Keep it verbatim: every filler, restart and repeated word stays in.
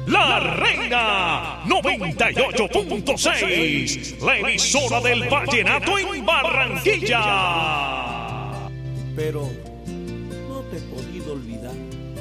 La Reina noventa y ocho punto seis, la emisora del vallenato en Barranquilla. Pero no te he podido olvidar.